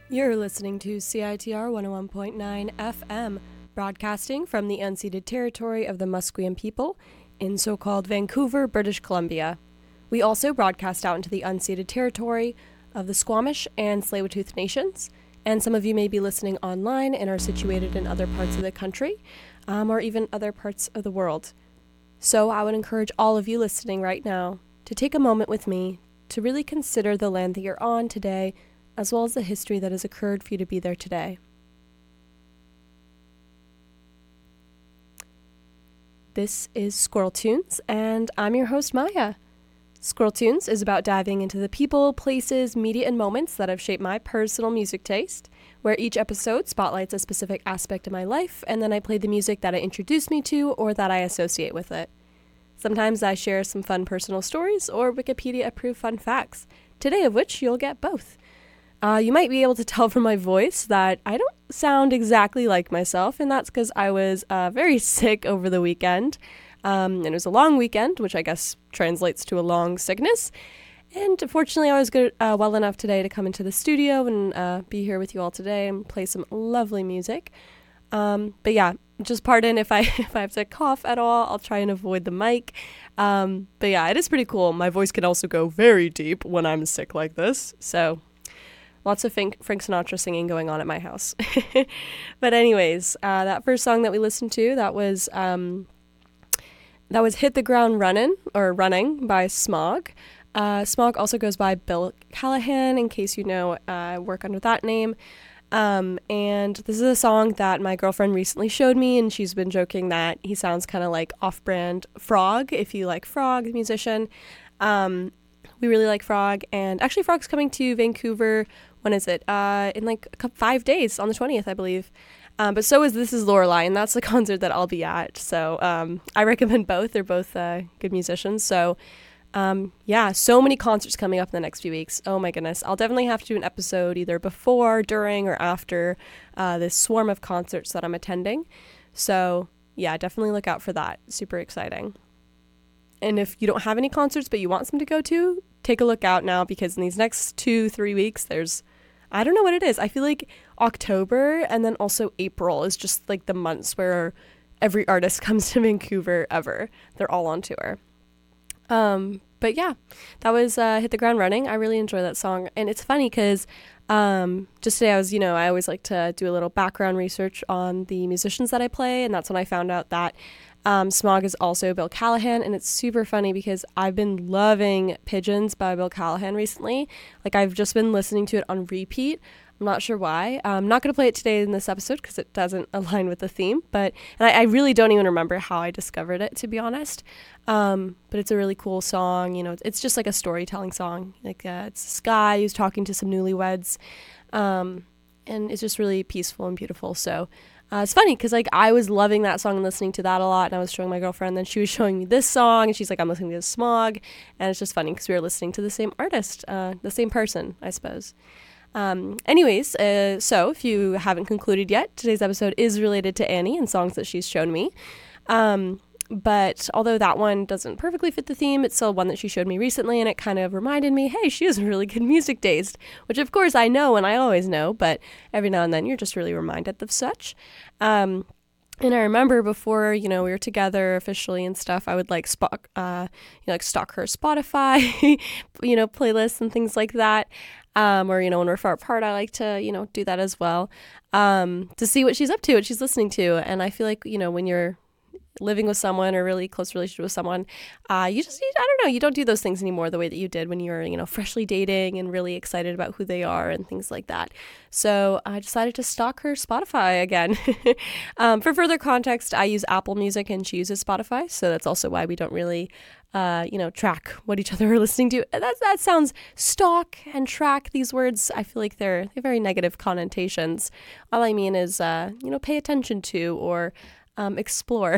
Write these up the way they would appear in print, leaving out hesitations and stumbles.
You're listening to CITR 101.9 FM, broadcasting from the unceded territory of the Musqueam people in so-called Vancouver, British Columbia. We also broadcast out into the unceded territory of the Squamish and Tsleil-Waututh nations, and some of you may be listening online and are situated in other parts of the country, or even other parts of the world. So I would encourage all of you listening right now to take a moment with me to really consider the land that you're on today, as well as the history that has occurred for you to be there today. This is Squirrel Tunes, and I'm your host, Maya. Squirrel Tunes is about diving into the people, places, media, and moments that have shaped my personal music taste, where each episode spotlights a specific aspect of my life, and then I play the music that it introduced me to or that I associate with it. Sometimes I share some fun personal stories or Wikipedia-approved fun facts, today of which you'll get both. You might be able to tell from my voice that I don't sound exactly like myself, and that's because I was very sick over the weekend. And it was a long weekend, which I guess translates to a long sickness. And fortunately, I was good, well enough today to come into the studio and be here with you all today and play some lovely music. But yeah, just pardon if I have to cough at all. I'll try and avoid the mic. But yeah, it is pretty cool. My voice can also go very deep when I'm sick like this. So lots of Frank Sinatra singing going on at my house. But anyways, that first song that we listened to, that was Hit the Ground Running by Smog. Smog also goes by Bill Callahan, in case you know, I work under that name. And this is a song that my girlfriend recently showed me, and she's been joking that he sounds kind of like off-brand Frog, if you like Frog, the musician. We really like Frog, and actually Frog's coming to Vancouver, when is it? In like 5 days, on the 20th, I believe. But so is This Is Lorelei, and that's the concert that I'll be at. So I recommend both. They're both good musicians. So yeah, so many concerts coming up in the next few weeks. Oh my goodness. I'll definitely have to do an episode either before, during, or after this swarm of concerts that I'm attending. So yeah, definitely look out for that. Super exciting. And if you don't have any concerts but you want some to go to, take a look out now, because in these next 2-3 weeks, I don't know what it is. I feel like October and then also April is just like the months where every artist comes to Vancouver ever. They're all on tour. But yeah, that was Hit the Ground Running. I really enjoy that song. And it's funny because just today I always like to do a little background research on the musicians that I play. And that's when I found out that Smog is also Bill Callahan. And it's super funny because I've been loving Pigeons by Bill Callahan recently. Like, I've just been listening to it on repeat. I'm not sure why. I'm not going to play it today in this episode because it doesn't align with the theme. And I really don't even remember how I discovered it, to be honest. But it's a really cool song. You know, it's just like a storytelling song. Like it's this guy who's talking to some newlyweds. And it's just really peaceful and beautiful. So it's funny because like I was loving that song and listening to that a lot. And I was showing my girlfriend. And then she was showing me this song. And she's like, I'm listening to Smog. And it's just funny because we were listening to the same artist, the same person, I suppose. Anyways, so if you haven't concluded yet, today's episode is related to Annie and songs that she's shown me. But although that one doesn't perfectly fit the theme, it's still one that she showed me recently, and it kind of reminded me, hey, she has a really good music taste, which of course I know and I always know, but every now and then you're just really reminded of such. And I remember before, we were together officially and stuff, I would like stalk her Spotify, playlists and things like that. Or, when we're far apart, I like to, do that as well, to see what she's up to, what she's listening to. And I feel like, when you're living with someone or really close relationship with someone, you don't do those things anymore the way that you did when you were, freshly dating and really excited about who they are and things like that. So I decided to stalk her Spotify again. For further context, I use Apple Music and she uses Spotify. So that's also why we don't really, track what each other are listening to. That sounds stalk and track. These words, I feel like they have very negative connotations. All I mean is, pay attention to or explore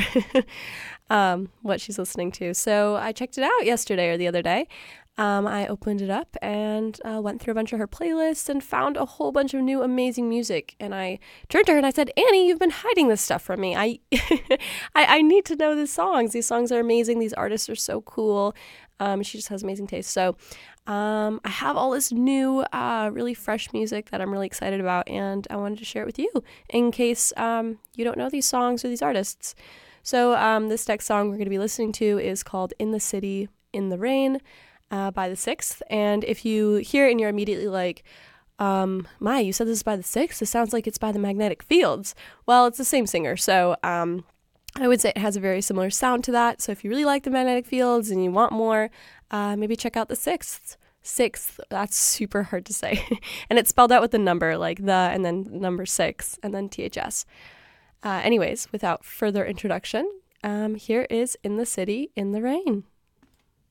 what she's listening to. So I checked it out yesterday or the other day. I opened it up and went through a bunch of her playlists and found a whole bunch of new amazing music. And I turned to her and I said, Annie, you've been hiding this stuff from me. I need to know these songs. These songs are amazing. These artists are so cool. She just has amazing taste. So I have all this new, really fresh music that I'm really excited about, and I wanted to share it with you in case you don't know these songs or these artists. So this next song we're going to be listening to is called In the City, in the Rain by The Sixth. And if you hear it and you're immediately like, Maya, you said this is by The Sixth? This sounds like it's by the Magnetic Fields. Well, it's the same singer, so I would say it has a very similar sound to that. So if you really like the Magnetic Fields and you want more, maybe check out The Sixth. Sixth, that's super hard to say. And it's spelled out with the number, like the and then number 6 and then THS. Anyways, without further introduction, here is In the City, in the Rain.